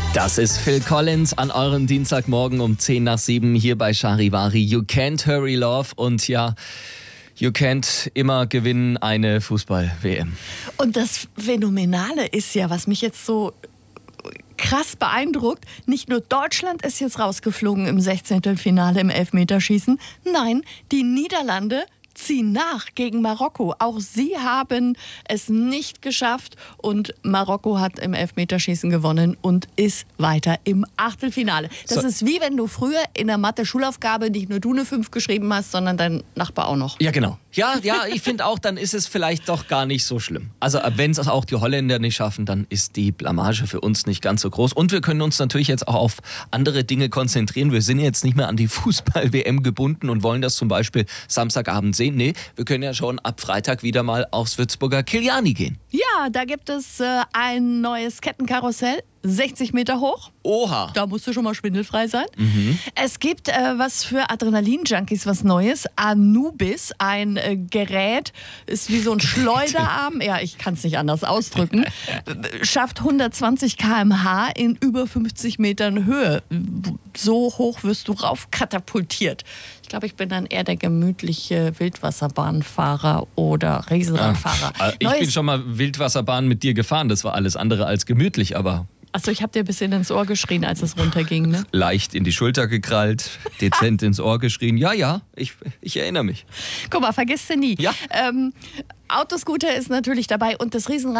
Das ist Phil Collins an eurem Dienstagmorgen um 6:50 hier bei Charivari. You can't hurry love und ja, you can't immer gewinnen eine Fußball-WM. Und das Phänomenale ist ja, was mich jetzt so krass beeindruckt, nicht nur Deutschland ist jetzt rausgeflogen im 16. Finale im Elfmeterschießen, nein, die Niederlande ziehen nach gegen Marokko. Auch sie haben es nicht geschafft und Marokko hat im Elfmeterschießen gewonnen und ist weiter im Achtelfinale. Das ist wie wenn du früher in der Mathe-Schulaufgabe nicht nur du eine 5 geschrieben hast, sondern dein Nachbar auch noch. Ja, genau. Ja, ich finde auch, dann ist es vielleicht doch gar nicht so schlimm. Also wenn es auch die Holländer nicht schaffen, dann ist die Blamage für uns nicht ganz so groß. Und wir können uns natürlich jetzt auch auf andere Dinge konzentrieren. Wir sind jetzt nicht mehr an die Fußball-WM gebunden und wollen das zum Beispiel Samstagabend sehen. Nee, wir können ja schon ab Freitag wieder mal aufs Würzburger Kiliani gehen. Ja, da gibt es ein neues Kettenkarussell, 60 Meter hoch. Oha. Da musst du schon mal schwindelfrei sein. Es gibt was für Adrenalin-Junkies, was Neues. Anubis, ein Gerät, ist wie so ein Schleuderarm. Ja, ich kann es nicht anders ausdrücken. Schafft 120 km/h in über 50 Metern Höhe. So hoch wirst du rauf katapultiert. Ich glaube, ich bin dann eher der gemütliche Wildwasserbahnfahrer oder Riesenradfahrer. Ich bin schon mal Wildwasserbahn mit dir gefahren. Das war alles andere als gemütlich, aber... Achso, ich habe dir ein bisschen ins Ohr geschrien, als es runterging, ne? Leicht in die Schulter gekrallt, dezent ins Ohr geschrien. Ja, ich erinnere mich. Guck mal, vergisst du nie. Ja. Autoscooter ist natürlich dabei und das Riesenrad